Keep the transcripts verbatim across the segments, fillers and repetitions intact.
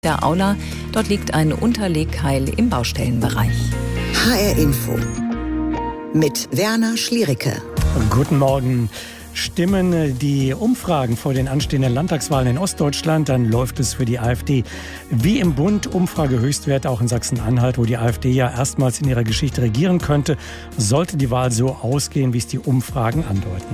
Der Aula. Dort liegt ein Unterlegkeil im Baustellenbereich. H R Info mit Werner Schliericke. Guten Morgen. Stimmen die Umfragen vor den anstehenden Landtagswahlen in Ostdeutschland, dann läuft es für die AfD wie im Bund. Umfragehöchstwert auch in Sachsen-Anhalt, wo die AfD ja erstmals in ihrer Geschichte regieren könnte, sollte die Wahl so ausgehen, wie es die Umfragen andeuten.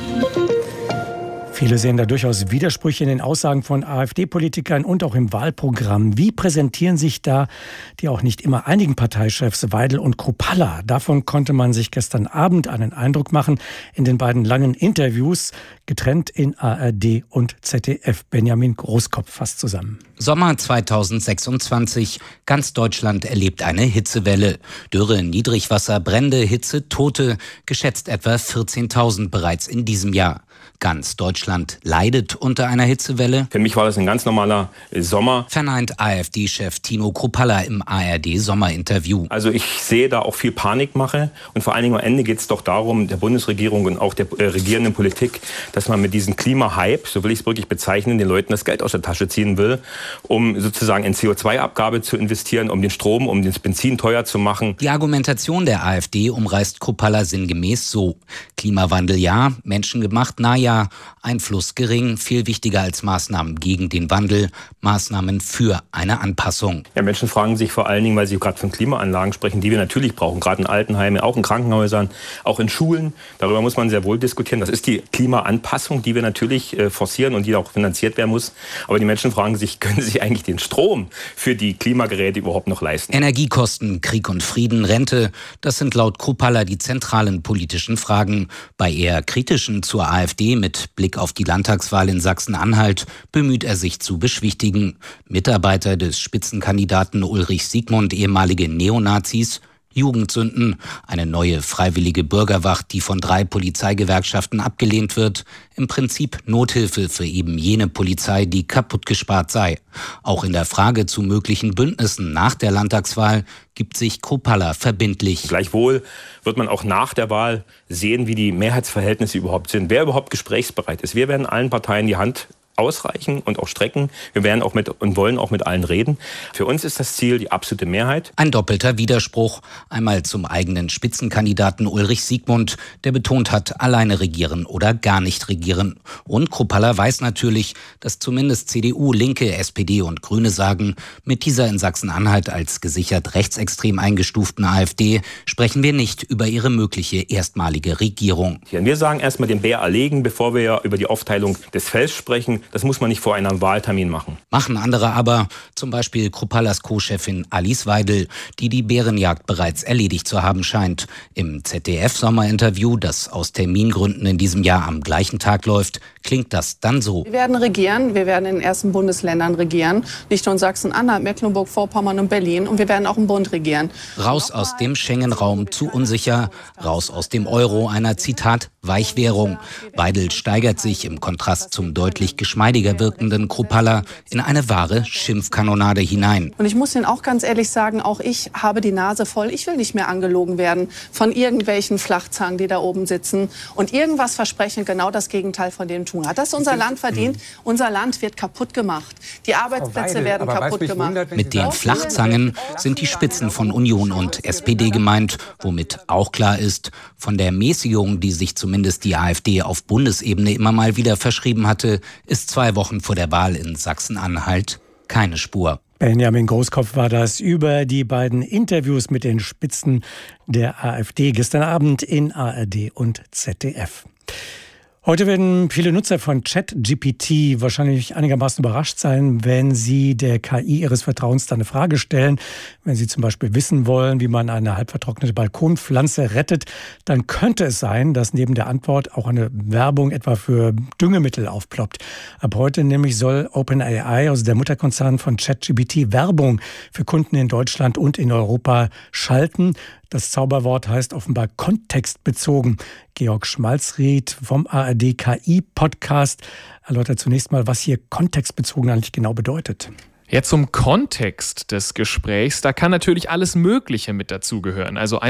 Viele sehen da durchaus Widersprüche in den Aussagen von AfD-Politikern und auch im Wahlprogramm. Wie präsentieren sich da die auch nicht immer einigen Parteichefs Weidel und Kruppalla? Davon konnte man sich gestern Abend einen Eindruck machen in den beiden langen Interviews, getrennt in A R D und Z D F. Benjamin Großkopf fasst zusammen. Sommer zweitausendsechsundzwanzig. Ganz Deutschland erlebt eine Hitzewelle. Dürre, Niedrigwasser, Brände, Hitze, Tote. Geschätzt etwa vierzehntausend bereits in diesem Jahr. Ganz Deutschland leidet unter einer Hitzewelle. Für mich war das ein ganz normaler Sommer. Verneint A f D-Chef Tino Kruppalla im A R D-Sommerinterview. Also ich sehe da auch viel Panikmache. Und vor allen Dingen am Ende geht es doch darum, der Bundesregierung und auch der äh, regierenden Politik, dass man mit diesem Klimahype, so will ich es wirklich bezeichnen, den Leuten das Geld aus der Tasche ziehen will, um sozusagen in C O zwei Abgabe zu investieren, um den Strom, um das Benzin teuer zu machen. Die Argumentation der AfD umreißt Kruppalla sinngemäß so: Klimawandel ja, menschengemacht na ja, Einfluss gering, viel wichtiger als Maßnahmen gegen den Wandel, Maßnahmen für eine Anpassung. Ja, Menschen fragen sich vor allen Dingen, weil sie gerade von Klimaanlagen sprechen, die wir natürlich brauchen, gerade in Altenheimen, auch in Krankenhäusern, auch in Schulen. Darüber muss man sehr wohl diskutieren. Das ist die Klimaanpassung, die wir natürlich äh, forcieren und die auch finanziert werden muss. Aber die Menschen fragen sich, können sie eigentlich den Strom für die Klimageräte überhaupt noch leisten? Energiekosten, Krieg und Frieden, Rente, das sind laut Kruppalla die zentralen politischen Fragen. Bei eher kritischen zur AfD mit Blick auf die Landtagswahl in Sachsen-Anhalt bemüht er sich zu beschwichtigen. Mitarbeiter des Spitzenkandidaten Ulrich Siegmund, ehemalige Neonazis, Jugendsünden, eine neue freiwillige Bürgerwacht, die von drei Polizeigewerkschaften abgelehnt wird, im Prinzip Nothilfe für eben jene Polizei, die kaputtgespart sei. Auch in der Frage zu möglichen Bündnissen nach der Landtagswahl gibt sich Kruppalla verbindlich. Gleichwohl wird man auch nach der Wahl sehen, wie die Mehrheitsverhältnisse überhaupt sind, wer überhaupt gesprächsbereit ist. Wir werden allen Parteien die Hand ausreichen und auch strecken. Wir werden auch mit und wollen auch mit allen reden. Für uns ist das Ziel die absolute Mehrheit. Ein doppelter Widerspruch. Einmal zum eigenen Spitzenkandidaten Ulrich Siegmund, der betont hat, alleine regieren oder gar nicht regieren. Und Kruppalla weiß natürlich, dass zumindest C D U, Linke, S P D und Grüne sagen, mit dieser in Sachsen-Anhalt als gesichert rechtsextrem eingestuften AfD sprechen wir nicht über ihre mögliche erstmalige Regierung. Wir sagen erstmal den Bär erlegen, bevor wir über die Aufteilung des Felds sprechen. Das muss man nicht vor einem Wahltermin machen. Machen andere aber, zum Beispiel Krupallas Co-Chefin Alice Weidel, die die Bärenjagd bereits erledigt zu haben scheint. Im Z D F-Sommerinterview, das aus Termingründen in diesem Jahr am gleichen Tag läuft, klingt das dann so. Wir werden regieren, wir werden in den ersten Bundesländern regieren, nicht nur in Sachsen-Anhalt, Mecklenburg-Vorpommern und Berlin, und wir werden auch im Bund regieren. Raus aus dem Schengen-Raum, zu unsicher, raus aus dem Euro, einer, Zitat, Weichwährung. Weidel steigert sich im Kontrast zum deutlich geschmeidiger wirkenden Kruppalla in eine wahre Schimpfkanonade hinein. Und ich muss Ihnen auch ganz ehrlich sagen, auch ich habe die Nase voll. Ich will nicht mehr angelogen werden von irgendwelchen Flachzangen, die da oben sitzen und irgendwas versprechen, genau das Gegenteil von dem tun. Hat das unser Land verdient? Unser Land wird kaputt gemacht. Die Arbeitsplätze Weidel, werden kaputt gemacht. Wundert, Mit den Flachzangen sind die Spitzen von Union und S P D gemeint, womit auch klar ist, von der Mäßigung, die sich zumindest die AfD auf Bundesebene immer mal wieder verschrieben hatte, ist zwei Wochen vor der Wahl in Sachsen-Anhalt keine Spur. Benjamin Großkopf war das über die beiden Interviews mit den Spitzen der AfD gestern Abend in A R D und Z D F. Heute werden viele Nutzer von ChatGPT wahrscheinlich einigermaßen überrascht sein, wenn sie der K I ihres Vertrauens dann eine Frage stellen. Wenn sie zum Beispiel wissen wollen, wie man eine halbvertrocknete Balkonpflanze rettet, dann könnte es sein, dass neben der Antwort auch eine Werbung etwa für Düngemittel aufploppt. Ab heute nämlich soll OpenAI, also der Mutterkonzern von ChatGPT, Werbung für Kunden in Deutschland und in Europa schalten. Das Zauberwort heißt offenbar kontextbezogen. Georg Schmalzried vom A R D K I-Podcast erläutert zunächst mal, was hier kontextbezogen eigentlich genau bedeutet. Ja, zum Kontext des Gesprächs, da kann natürlich alles Mögliche mit dazugehören. Also einmal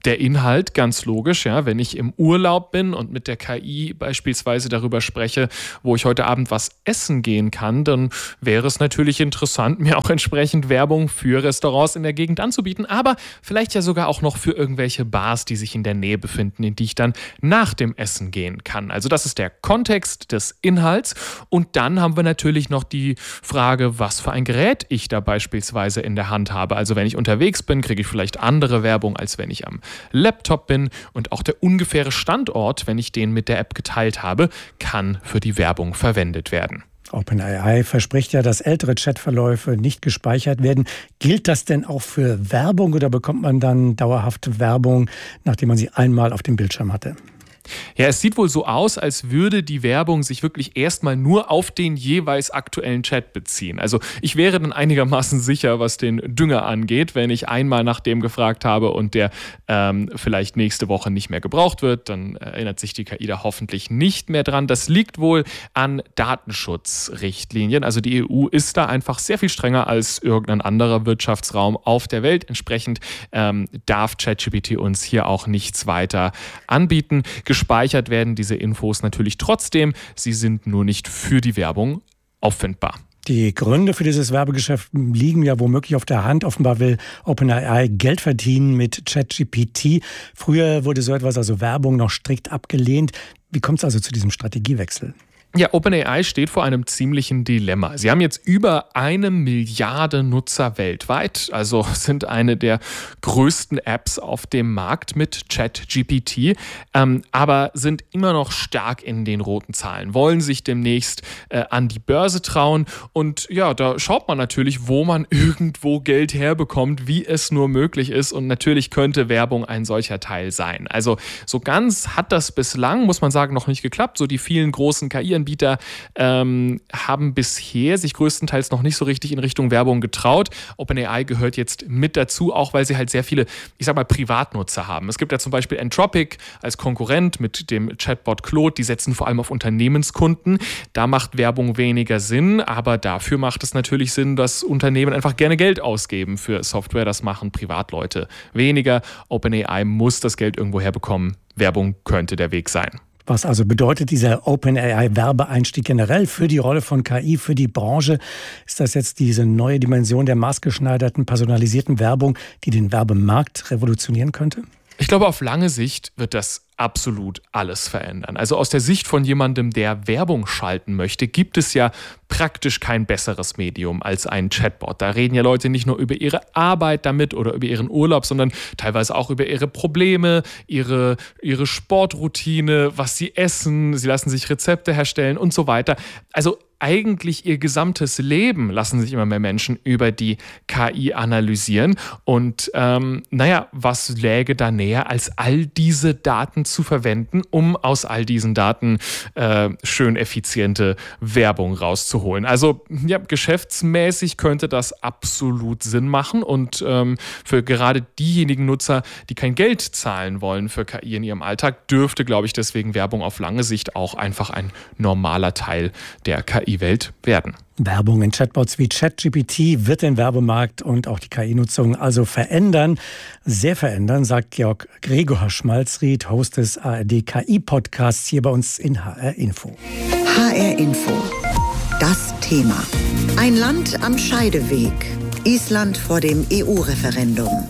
Der Inhalt, ganz logisch, ja, wenn ich im Urlaub bin und mit der K I beispielsweise darüber spreche, wo ich heute Abend was essen gehen kann, dann wäre es natürlich interessant, mir auch entsprechend Werbung für Restaurants in der Gegend anzubieten, aber vielleicht ja sogar auch noch für irgendwelche Bars, die sich in der Nähe befinden, in die ich dann nach dem Essen gehen kann. Also das ist der Kontext des Inhalts und dann haben wir natürlich noch die Frage, was für ein Gerät ich da beispielsweise in der Hand habe. Also wenn ich unterwegs bin, kriege ich vielleicht andere Werbung, als wenn ich am Laptop bin und auch der ungefähre Standort, wenn ich den mit der App geteilt habe, kann für die Werbung verwendet werden. OpenAI verspricht ja, dass ältere Chatverläufe nicht gespeichert werden. Gilt das denn auch für Werbung oder bekommt man dann dauerhaft Werbung, nachdem man sie einmal auf dem Bildschirm hatte? Ja, es sieht wohl so aus, als würde die Werbung sich wirklich erstmal nur auf den jeweils aktuellen Chat beziehen. Also ich wäre dann einigermaßen sicher, was den Dünger angeht, wenn ich einmal nach dem gefragt habe und der ähm, vielleicht nächste Woche nicht mehr gebraucht wird, dann erinnert sich die K I da hoffentlich nicht mehr dran. Das liegt wohl an Datenschutzrichtlinien. Also die E U ist da einfach sehr viel strenger als irgendein anderer Wirtschaftsraum auf der Welt. Entsprechend ähm, darf ChatGPT uns hier auch nichts weiter anbieten. Gespeichert werden diese Infos natürlich trotzdem, sie sind nur nicht für die Werbung auffindbar. Die Gründe für dieses Werbegeschäft liegen ja womöglich auf der Hand. Offenbar will OpenAI Geld verdienen mit ChatGPT. Früher wurde so etwas, also Werbung, noch strikt abgelehnt. Wie kommt es also zu diesem Strategiewechsel? Ja, OpenAI steht vor einem ziemlichen Dilemma. Sie haben jetzt über eine Milliarde Nutzer weltweit, also sind eine der größten Apps auf dem Markt mit ChatGPT, ähm, aber sind immer noch stark in den roten Zahlen, wollen sich demnächst äh, an die Börse trauen und ja, da schaut man natürlich, wo man irgendwo Geld herbekommt, wie es nur möglich ist und natürlich könnte Werbung ein solcher Teil sein. Also so ganz hat das bislang, muss man sagen, noch nicht geklappt. So die vielen großen K I-Anbieter Anbieter ähm, haben bisher sich größtenteils noch nicht so richtig in Richtung Werbung getraut. OpenAI gehört jetzt mit dazu, auch weil sie halt sehr viele, ich sag mal, Privatnutzer haben. Es gibt ja zum Beispiel Anthropic als Konkurrent mit dem Chatbot Claude, die setzen vor allem auf Unternehmenskunden. Da macht Werbung weniger Sinn, aber dafür macht es natürlich Sinn, dass Unternehmen einfach gerne Geld ausgeben für Software. Das machen Privatleute weniger. OpenAI muss das Geld irgendwo herbekommen. Werbung könnte der Weg sein. Was also bedeutet dieser OpenAI-Werbeeinstieg generell für die Rolle von K I, für die Branche? Ist das jetzt diese neue Dimension der maßgeschneiderten, personalisierten Werbung, die den Werbemarkt revolutionieren könnte? Ich glaube, auf lange Sicht wird das absolut alles verändern. Also aus der Sicht von jemandem, der Werbung schalten möchte, gibt es ja praktisch kein besseres Medium als ein Chatbot. Da reden ja Leute nicht nur über ihre Arbeit damit oder über ihren Urlaub, sondern teilweise auch über ihre Probleme, ihre, ihre Sportroutine, was sie essen, sie lassen sich Rezepte herstellen und so weiter. Also eigentlich ihr gesamtes Leben lassen sich immer mehr Menschen über die K I analysieren. Und ähm, naja, was läge da näher, als all diese Daten zu verwenden, um aus all diesen Daten äh, schön effiziente Werbung rauszuholen. Also ja, geschäftsmäßig könnte das absolut Sinn machen. Und ähm, für gerade diejenigen Nutzer, die kein Geld zahlen wollen für K I in ihrem Alltag, dürfte, glaube ich, deswegen Werbung auf lange Sicht auch einfach ein normaler Teil der K I-Welt werden. Werbung in Chatbots wie ChatGPT wird den Werbemarkt und auch die K I-Nutzung also verändern, sehr verändern, sagt Georg Gregor Schmalzried, Host des A R D K I-Podcasts hier bei uns in H R Info. H R Info. Das Thema. Ein Land am Scheideweg. Island vor dem E U-Referendum.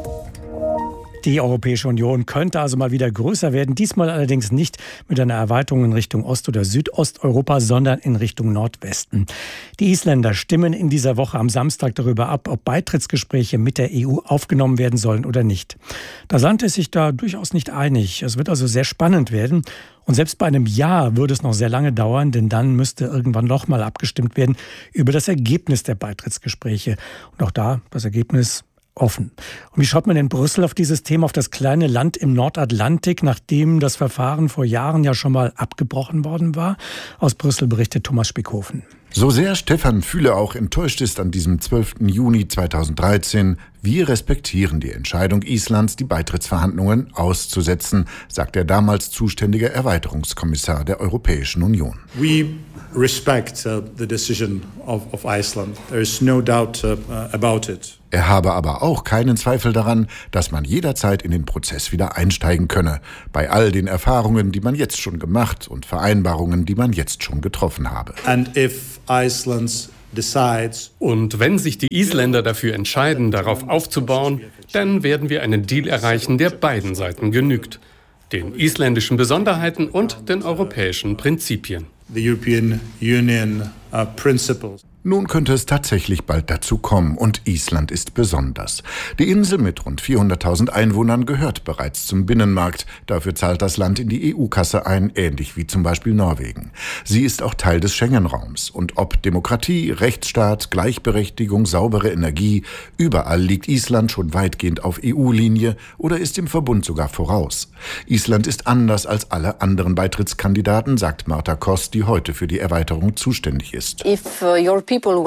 Die Europäische Union könnte also mal wieder größer werden, diesmal allerdings nicht mit einer Erweiterung in Richtung Ost- oder Südosteuropa, sondern in Richtung Nordwesten. Die Isländer stimmen in dieser Woche am Samstag darüber ab, ob Beitrittsgespräche mit der E U aufgenommen werden sollen oder nicht. Das Land ist sich da durchaus nicht einig. Es wird also sehr spannend werden. Und selbst bei einem Ja würde es noch sehr lange dauern, denn dann müsste irgendwann noch mal abgestimmt werden über das Ergebnis der Beitrittsgespräche. Und auch da das Ergebnis offen. Und wie schaut man in Brüssel auf dieses Thema, auf das kleine Land im Nordatlantik, nachdem das Verfahren vor Jahren ja schon mal abgebrochen worden war? Aus Brüssel berichtet Thomas Spickhofen. So sehr Stefan Füle auch enttäuscht ist an diesem zwölften Juni zweitausenddreizehn, wir respektieren die Entscheidung Islands, die Beitrittsverhandlungen auszusetzen, sagt der damals zuständige Erweiterungskommissar der Europäischen Union. We respect uh, the decision of, of Iceland. There is no doubt uh, about it. Er habe aber auch keinen Zweifel daran, dass man jederzeit in den Prozess wieder einsteigen könne, bei all den Erfahrungen, die man jetzt schon gemacht und Vereinbarungen, die man jetzt schon getroffen habe. And if Iceland's decides, und wenn sich die Isländer dafür entscheiden, darauf aufzubauen, dann werden wir einen Deal erreichen, der beiden Seiten genügt. Den isländischen Besonderheiten und den europäischen Prinzipien. The European Union uh, principles. Nun könnte es tatsächlich bald dazu kommen und Island ist besonders. Die Insel mit rund vierhunderttausend Einwohnern gehört bereits zum Binnenmarkt. Dafür zahlt das Land in die E U-Kasse ein, ähnlich wie zum Beispiel Norwegen. Sie ist auch Teil des Schengen-Raums. Und ob Demokratie, Rechtsstaat, Gleichberechtigung, saubere Energie, überall liegt Island schon weitgehend auf E U-Linie oder ist im Verbund sogar voraus. Island ist anders als alle anderen Beitrittskandidaten, sagt Marta Koss, die heute für die Erweiterung zuständig ist. If, uh, your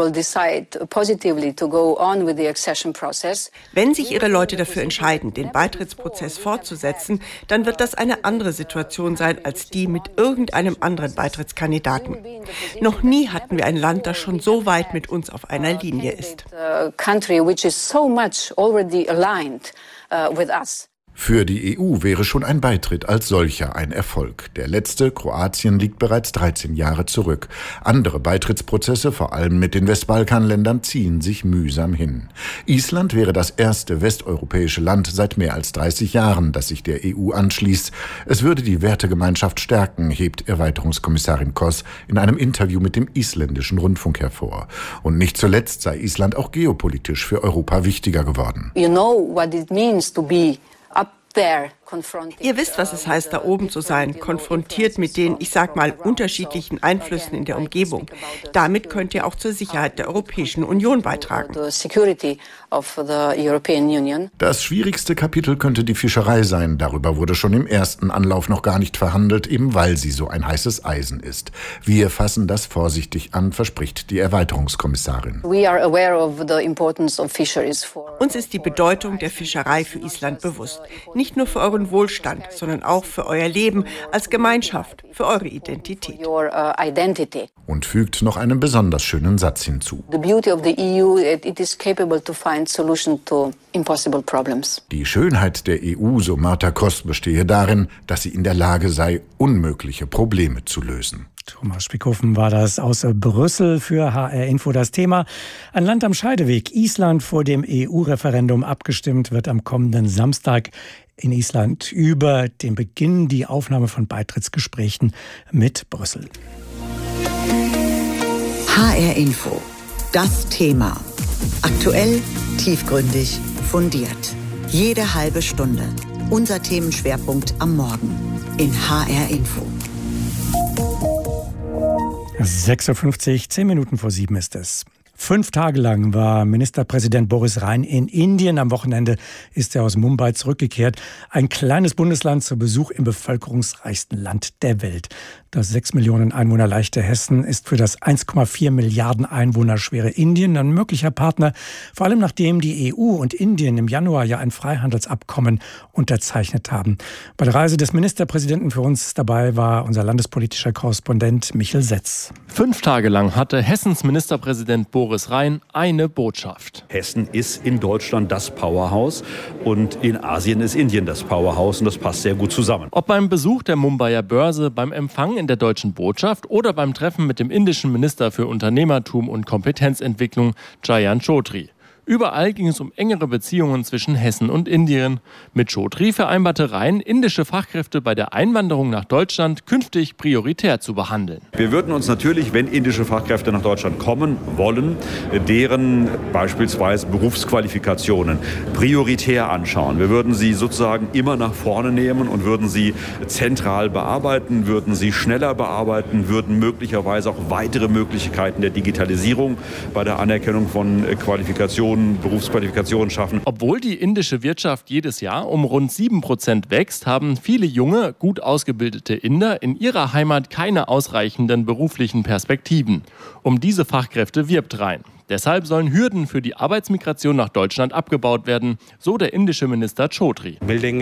Wenn sich Ihre Leute dafür entscheiden, den Beitrittsprozess fortzusetzen, dann wird das eine andere Situation sein als die mit irgendeinem anderen Beitrittskandidaten. Noch nie hatten wir ein Land, das schon so weit mit uns auf einer Linie ist. Für die E U wäre schon ein Beitritt als solcher ein Erfolg. Der letzte, Kroatien, liegt bereits dreizehn Jahre zurück. Andere Beitrittsprozesse, vor allem mit den Westbalkanländern, ziehen sich mühsam hin. Island wäre das erste westeuropäische Land seit mehr als dreißig Jahren, das sich der E U anschließt. Es würde die Wertegemeinschaft stärken, hebt Erweiterungskommissarin Koss in einem Interview mit dem isländischen Rundfunk hervor. Und nicht zuletzt sei Island auch geopolitisch für Europa wichtiger geworden. You know what it means to be up there. Ihr wisst, was es heißt, da oben zu sein, konfrontiert mit den, ich sag mal, unterschiedlichen Einflüssen in der Umgebung. Damit könnt ihr auch zur Sicherheit der Europäischen Union beitragen. Das schwierigste Kapitel könnte die Fischerei sein. Darüber wurde schon im ersten Anlauf noch gar nicht verhandelt, eben weil sie so ein heißes Eisen ist. Wir fassen das vorsichtig an, verspricht die Erweiterungskommissarin. Uns ist die Bedeutung der Fischerei für Island bewusst. Nicht nur für euren Wohlstand, sondern auch für euer Leben als Gemeinschaft, für eure Identität. Und fügt noch einen besonders schönen Satz hinzu. Die Schönheit der E U, so Marta Koss, bestehe darin, dass sie in der Lage sei, unmögliche Probleme zu lösen. Thomas Spickhofen war das aus Brüssel für H R Info. Das Thema: Ein Land am Scheideweg. Island vor dem E U-Referendum. Abgestimmt wird am kommenden Samstag in Island über den Beginn, die Aufnahme von Beitrittsgesprächen mit Brüssel. H R Info. Das Thema. Aktuell, tiefgründig, fundiert. Jede halbe Stunde. Unser Themenschwerpunkt am Morgen in H R Info. sechs Uhr fünfzig, zehn Minuten vor sieben ist es. Fünf Tage lang war Ministerpräsident Boris Rhein in Indien. Am Wochenende ist er aus Mumbai zurückgekehrt. Ein kleines Bundesland zu Besuch im bevölkerungsreichsten Land der Welt. Das sechs Millionen Einwohner leichte Hessen ist für das eins Komma vier Milliarden Einwohner schwere Indien ein möglicher Partner. Vor allem nachdem die E U und Indien im Januar ja ein Freihandelsabkommen unterzeichnet haben. Bei der Reise des Ministerpräsidenten für uns dabei war unser landespolitischer Korrespondent Michel Setz. Fünf Tage lang hatte Hessens Ministerpräsident Boris Rhein eine Botschaft. Hessen ist in Deutschland das Powerhouse und in Asien ist Indien das Powerhouse und das passt sehr gut zusammen. Ob beim Besuch der Mumbaier Börse, beim Empfang in der deutschen Botschaft oder beim Treffen mit dem indischen Minister für Unternehmertum und Kompetenzentwicklung Jayant Chaudhry. Überall ging es um engere Beziehungen zwischen Hessen und Indien. Mit Chaudhry vereinbarte Rhein, indische Fachkräfte bei der Einwanderung nach Deutschland künftig prioritär zu behandeln. Wir würden uns natürlich, wenn indische Fachkräfte nach Deutschland kommen wollen, deren beispielsweise Berufsqualifikationen prioritär anschauen. Wir würden sie sozusagen immer nach vorne nehmen und würden sie zentral bearbeiten, würden sie schneller bearbeiten, würden möglicherweise auch weitere Möglichkeiten der Digitalisierung bei der Anerkennung von Qualifikationen Millionen Berufsqualifikationen schaffen. Obwohl die indische Wirtschaft jedes Jahr um rund sieben Prozent wächst, haben viele junge, gut ausgebildete Inder in ihrer Heimat keine ausreichenden beruflichen Perspektiven. Um diese Fachkräfte wirbt Rhein. Deshalb sollen Hürden für die Arbeitsmigration nach Deutschland abgebaut werden, so der indische Minister Chaudhry.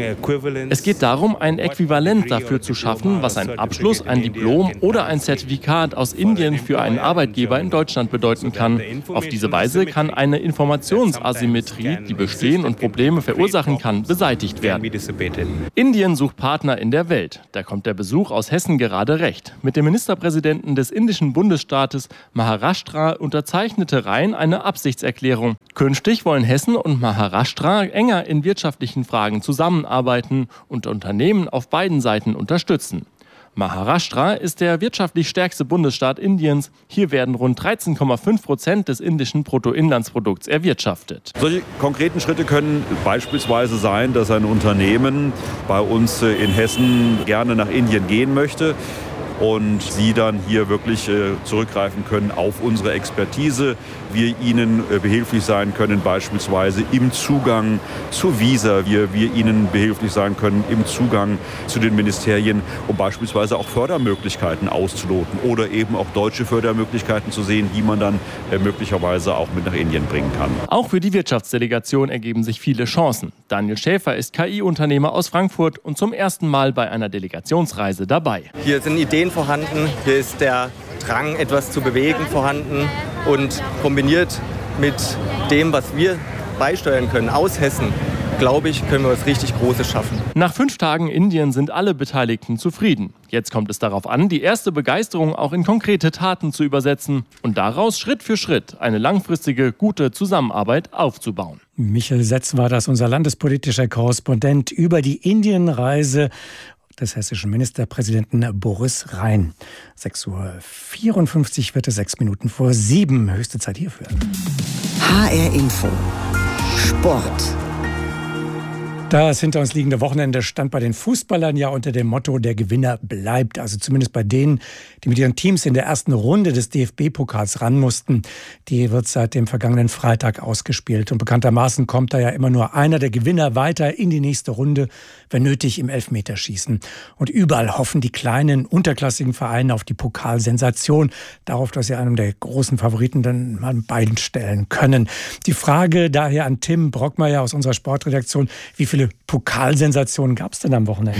Es geht darum, ein Äquivalent dafür zu schaffen, was ein Abschluss, ein Diplom oder ein Zertifikat aus Indien für einen Arbeitgeber in Deutschland bedeuten kann. Auf diese Weise kann eine Informationsasymmetrie, die bestehen und Probleme verursachen kann, beseitigt werden. Indien sucht Partner in der Welt. Da kommt der Besuch aus Hessen gerade recht. Mit dem Ministerpräsidenten des indischen Bundesstaates Maharashtra unterzeichnete Rhein eine Absichtserklärung. Künftig wollen Hessen und Maharashtra enger in wirtschaftlichen Fragen zusammenarbeiten und Unternehmen auf beiden Seiten unterstützen. Maharashtra ist der wirtschaftlich stärkste Bundesstaat Indiens. Hier werden rund dreizehn Komma fünf Prozent des indischen Bruttoinlandsprodukts erwirtschaftet. Solche konkreten Schritte können beispielsweise sein, dass ein Unternehmen bei uns in Hessen gerne nach Indien gehen möchte und Sie dann hier wirklich äh, zurückgreifen können auf unsere Expertise. Wir Ihnen äh, behilflich sein können, beispielsweise im Zugang zu Visa. Wir, wir Ihnen behilflich sein können im Zugang zu den Ministerien, um beispielsweise auch Fördermöglichkeiten auszuloten oder eben auch deutsche Fördermöglichkeiten zu sehen, die man dann äh, möglicherweise auch mit nach Indien bringen kann. Auch für die Wirtschaftsdelegation ergeben sich viele Chancen. Daniel Schäfer ist K I-Unternehmer aus Frankfurt und zum ersten Mal bei einer Delegationsreise dabei. Hier sind Ideen vorhanden, hier ist der Drang, etwas zu bewegen, vorhanden und kombiniert mit dem, was wir beisteuern können aus Hessen, glaube ich, können wir was richtig Großes schaffen. Nach fünf Tagen Indien sind alle Beteiligten zufrieden. Jetzt kommt es darauf an, die erste Begeisterung auch in konkrete Taten zu übersetzen und daraus Schritt für Schritt eine langfristige, gute Zusammenarbeit aufzubauen. Michael Setz war das, unser landespolitischer Korrespondent über die Indienreise des hessischen Ministerpräsidenten Boris Rhein. sechs Uhr vierundfünfzig wird es, sechs Minuten vor sieben. Höchste Zeit hierfür. H R Info. Sport. Das hinter uns liegende Wochenende stand bei den Fußballern ja unter dem Motto, der Gewinner bleibt. Also zumindest bei denen, die mit ihren Teams in der ersten Runde des D F B-Pokals ran mussten. Die wird seit dem vergangenen Freitag ausgespielt. Und bekanntermaßen kommt da ja immer nur einer der Gewinner weiter in die nächste Runde, wenn nötig im Elfmeterschießen. Und überall hoffen die kleinen, unterklassigen Vereine auf die Pokalsensation. Darauf, dass sie einem der großen Favoriten dann mal ein Bein stellen können. Die Frage daher an Tim Brockmeier aus unserer Sportredaktion, wie viele Pokalsensationen gab es denn am Wochenende?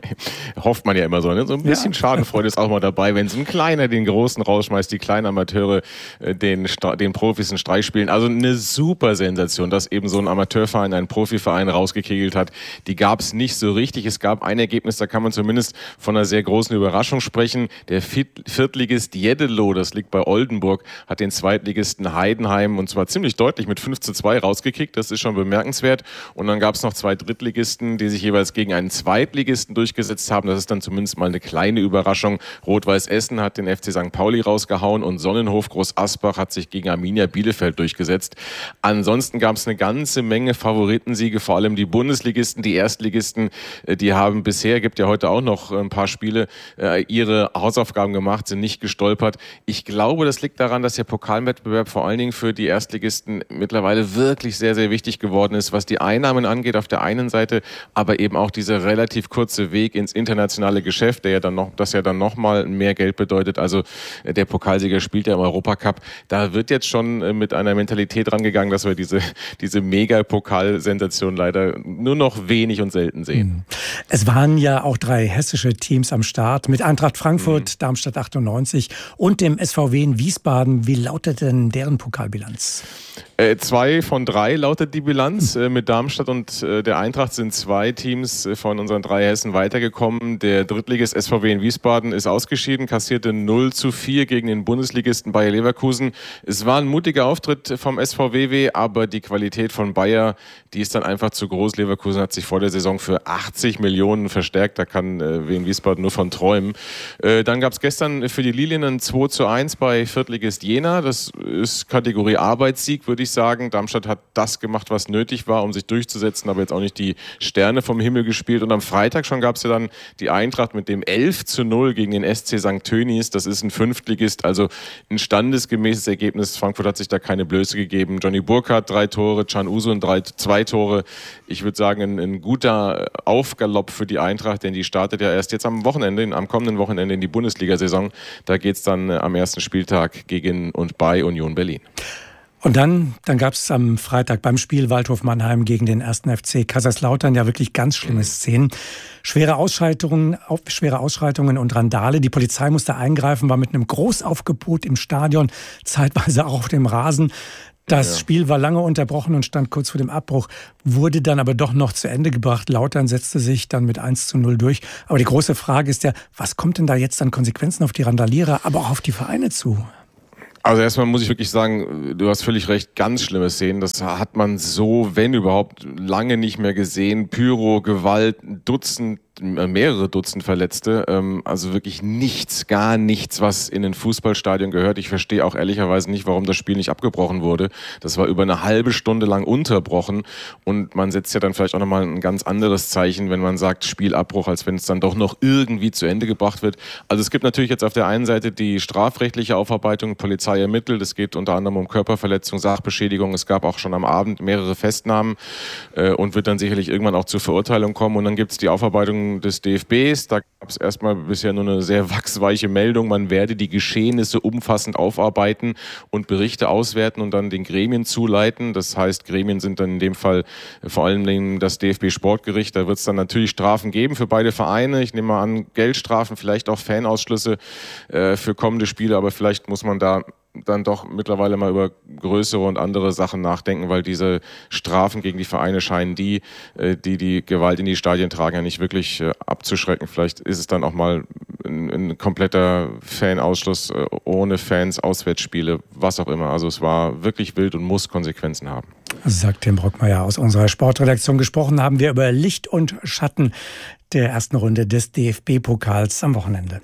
Hofft man ja immer so. Ne? So ein bisschen ja. Schadenfreude ist auch mal dabei, wenn so ein Kleiner den Großen rausschmeißt, die kleinen Amateure den, den Profis einen Streich spielen. Also eine super Sensation, dass eben so ein Amateurverein einen Profiverein rausgekegelt hat. Die gab es nicht so richtig. Es gab ein Ergebnis, da kann man zumindest von einer sehr großen Überraschung sprechen. Der Viertligist Jeddelo, das liegt bei Oldenburg, hat den Zweitligisten Heidenheim und zwar ziemlich deutlich mit fünf zu zwei rausgekickt. Das ist schon bemerkenswert. Und dann gab es noch zwei Drittligisten, die sich jeweils gegen einen Zweitligisten durchgesetzt haben. Das ist dann zumindest mal eine kleine Überraschung. Rot-Weiß Essen hat den F C Sankt Pauli rausgehauen und Sonnenhof Groß Asbach hat sich gegen Arminia Bielefeld durchgesetzt. Ansonsten gab es eine ganze Menge Favoritensiege, vor allem die Bundesligisten, die Erstligisten, die haben bisher, gibt ja heute auch noch ein paar Spiele, ihre Hausaufgaben gemacht, sind nicht gestolpert. Ich glaube, das liegt daran, dass der Pokalwettbewerb vor allen Dingen für die Erstligisten mittlerweile wirklich sehr, sehr wichtig geworden ist, was die Einnahmen angeht auf der einen Seite, aber eben auch dieser relativ kurze Weg ins internationale Geschäft, der ja dann noch, das ja dann nochmal mehr Geld bedeutet. Also der Pokalsieger spielt ja im Europacup. Da wird jetzt schon mit einer Mentalität rangegangen, dass wir diese, diese Mega-Pokal-Sensation leider nur noch wenig und selten sehen. Es waren ja auch drei hessische Teams am Start mit Eintracht Frankfurt, mhm. Darmstadt achtundneunzig und dem S V W in Wiesbaden. Wie lautet denn deren Pokalbilanz? Äh, zwei von drei lautet die Bilanz. Äh, mit Darmstadt und äh, der Eintracht sind zwei Teams äh, von unseren drei Hessen weitergekommen. Der Drittligist S V W in Wiesbaden ist ausgeschieden, kassierte null zu vier gegen den Bundesligisten Bayer Leverkusen. Es war ein mutiger Auftritt vom S V W W, aber die Qualität von Bayer, die ist dann einfach zu groß. Leverkusen hat sich vor der Saison für achtzig Millionen verstärkt. Da kann äh, W in Wiesbaden nur von träumen. Äh, dann gab es gestern für die Lilien ein zwei zu eins bei Viertligist Jena. Das ist Kategorie Arbeitssieg, würde ich sagen. Darmstadt hat das gemacht, was nötig war, um sich durchzusetzen, aber jetzt auch nicht nicht die Sterne vom Himmel gespielt. Und am Freitag schon gab es ja dann die Eintracht mit dem elf zu null gegen den S C Sankt Tönis. Das ist ein Fünftligist, also ein standesgemäßes Ergebnis. Frankfurt hat sich da keine Blöße gegeben. Johnny Burkhardt drei Tore, Can Uzun drei, zwei Tore. Ich würde sagen, ein, ein guter Aufgalopp für die Eintracht, denn die startet ja erst jetzt am Wochenende, am kommenden Wochenende in die Bundesliga-Saison. Da geht es dann am ersten Spieltag gegen und bei Union Berlin. Und dann, dann gab es am Freitag beim Spiel Waldhof Mannheim gegen den ersten F C Kaiserslautern ja wirklich ganz schlimme Szenen. Schwere Ausschreitungen, auf, schwere Ausschreitungen und Randale. Die Polizei musste eingreifen, war mit einem Großaufgebot im Stadion, zeitweise auch auf dem Rasen. Das ja. Spiel war lange unterbrochen und stand kurz vor dem Abbruch, wurde dann aber doch noch zu Ende gebracht. Lautern setzte sich dann mit eins zu null durch. Aber die große Frage ist ja, was kommt denn da jetzt an Konsequenzen auf die Randalierer, aber auch auf die Vereine zu? Also erstmal muss ich wirklich sagen, du hast völlig recht, ganz schlimme Szenen. Das hat man so, wenn überhaupt, lange nicht mehr gesehen. Pyro, Gewalt, Dutzend, mehrere Dutzend Verletzte. Also wirklich nichts, gar nichts, was in ein Fußballstadion gehört. Ich verstehe auch ehrlicherweise nicht, warum das Spiel nicht abgebrochen wurde. Das war über eine halbe Stunde lang unterbrochen. Und man setzt ja dann vielleicht auch nochmal ein ganz anderes Zeichen, wenn man sagt Spielabbruch, als wenn es dann doch noch irgendwie zu Ende gebracht wird. Also es gibt natürlich jetzt auf der einen Seite die strafrechtliche Aufarbeitung, Polizei ermittelt. Es geht unter anderem um Körperverletzung, Sachbeschädigung. Es gab auch schon am Abend mehrere Festnahmen äh, und wird dann sicherlich irgendwann auch zur Verurteilung kommen. Und dann gibt es die Aufarbeitung des D F Bs. Da gab es erstmal bisher nur eine sehr wachsweiche Meldung. Man werde die Geschehnisse umfassend aufarbeiten und Berichte auswerten und dann den Gremien zuleiten. Das heißt, Gremien sind dann in dem Fall vor allem das D F B-Sportgericht. Da wird es dann natürlich Strafen geben für beide Vereine. Ich nehme mal an, Geldstrafen, vielleicht auch Fanausschlüsse äh, für kommende Spiele. Aber vielleicht muss man da dann doch mittlerweile mal über größere und andere Sachen nachdenken, weil diese Strafen gegen die Vereine scheinen die, die die Gewalt in die Stadien tragen, ja nicht wirklich abzuschrecken. Vielleicht ist es dann auch mal ein, ein kompletter Fanausschluss ohne Fans, Auswärtsspiele, was auch immer. Also es war wirklich wild und muss Konsequenzen haben. Sagt Tim Brockmeier aus unserer Sportredaktion. Gesprochen haben wir über Licht und Schatten der ersten Runde des D F B-Pokals am Wochenende.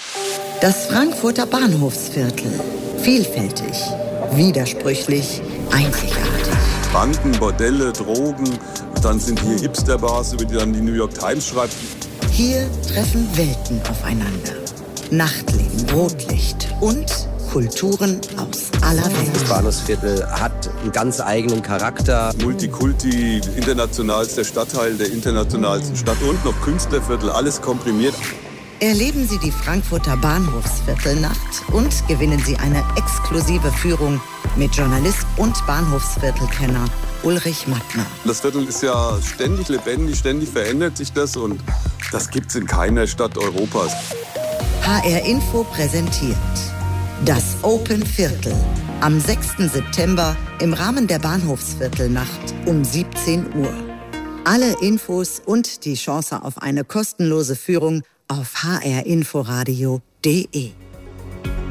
Das Frankfurter Bahnhofsviertel. Vielfältig, widersprüchlich, einzigartig. Banken, Bordelle, Drogen, dann sind hier Hipsterbars, über die dann die New York Times schreibt. Hier treffen Welten aufeinander. Nachtleben, Rotlicht und Kulturen aus aller Welt. Das Bahnhofsviertel hat einen ganz eigenen Charakter. Multikulti, internationalster Stadtteil der internationalsten Stadt und noch Künstlerviertel, alles komprimiert. Erleben Sie die Frankfurter Bahnhofsviertelnacht und gewinnen Sie eine exklusive Führung mit Journalist und Bahnhofsviertelkenner Ulrich Mattner. Das Viertel ist ja ständig lebendig, ständig verändert sich das und das gibt's in keiner Stadt Europas. H R Info präsentiert das Open Viertel am sechsten September im Rahmen der Bahnhofsviertelnacht um siebzehn Uhr. Alle Infos und die Chance auf eine kostenlose Führung auf h r inforadio punkt d e.